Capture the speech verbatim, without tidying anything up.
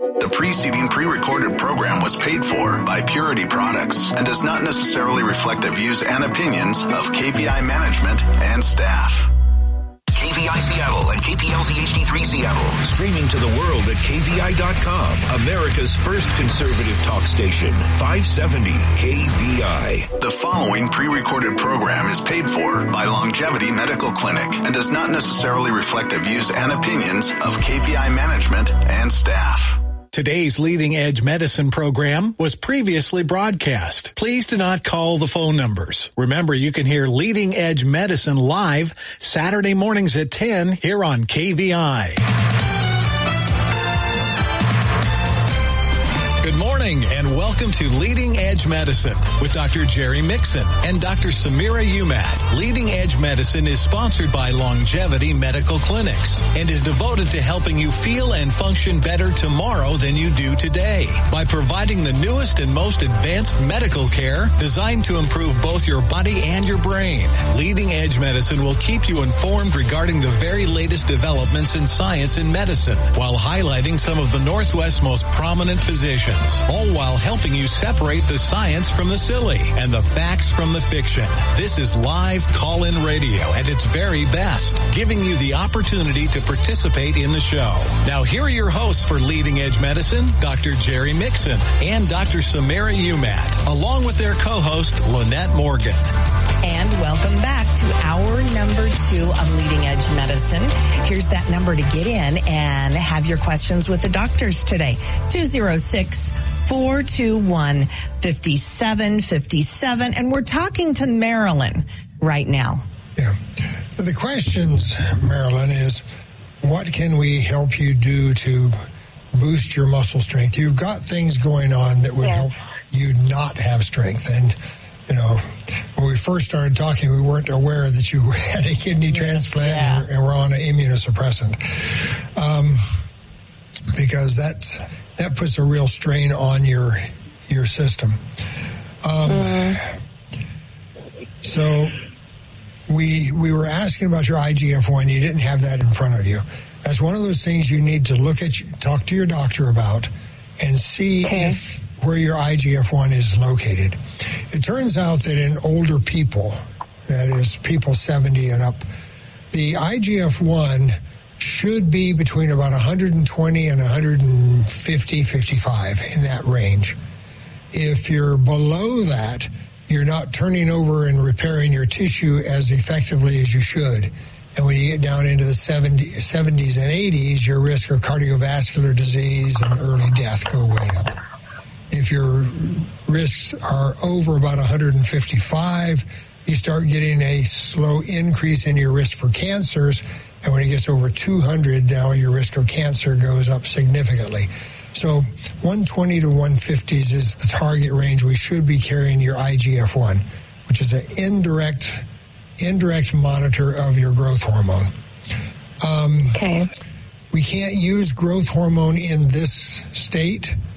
The preceding pre-recorded program was paid for by Purity Products and does not necessarily reflect the views and opinions of K V I management and staff. K V I Seattle and K P L Z H D three Seattle. Streaming to the world at K V I dot com. America's first conservative talk station. five seventy K V I. The following pre-recorded program is paid for by Longevity Medical Clinic and does not necessarily reflect the views and opinions of K V I management and staff. Today's Leading Edge Medicine program was previously broadcast. Please do not call the phone numbers. Remember, you can hear Leading Edge Medicine live Saturday mornings at ten here on K V I. Good morning and welcome to Leading Edge Medicine with Doctor Jerry Mixon and Doctor Samira Umat. Leading Edge Medicine is sponsored by Longevity Medical Clinics and is devoted to helping you feel and function better tomorrow than you do today by providing the newest and most advanced medical care designed to improve both your body and your brain. Leading Edge Medicine will keep you informed regarding the very latest developments in science and medicine while highlighting some of the Northwest's most prominent physicians, all while helping you separate the science from the silly and the facts from the fiction. This is live call-in radio at its very best, giving you the opportunity to participate in the show. Now, here are your hosts for Leading Edge Medicine, Doctor Jerry Mixon and Doctor Samira Umat, along with their co-host, Lynette Morgan. And welcome back to hour number two of Leading Edge Medicine. Here's that number to get in and have your questions with the doctors today. two oh six, four two one, five seven five seven. And we're talking to Marilyn right now. Yeah. The questions, Marilyn, is what can we help you do to boost your muscle strength? You've got things going on that would yes. help you not have strength. And you know, when we first started talking, we weren't aware that you had a kidney transplant yeah. and, and were on an immunosuppressant. Um, because that's, that puts a real strain on your, your system. Um, mm. so we, we were asking about your I G F one. You didn't have that in front of you. That's one of those things you need to look at, talk to your doctor about and see okay. if where your I G F one is located. It turns out that in older people, that is people seventy and up, the I G F one should be between about one hundred twenty and one fifty, fifty-five in that range. If you're below that, you're not turning over and repairing your tissue as effectively as you should. And when you get down into the seventies and eighties, your risk of cardiovascular disease and early death go way up. If your risks are over about one hundred fifty-five, you start getting a slow increase in your risk for cancers. And when it gets over two hundred, now your risk of cancer goes up significantly. So one twenty to one fifties is the target range we should be carrying your I G F one, which is an indirect, indirect monitor of your growth hormone. Um, okay. We can't use growth hormone in this state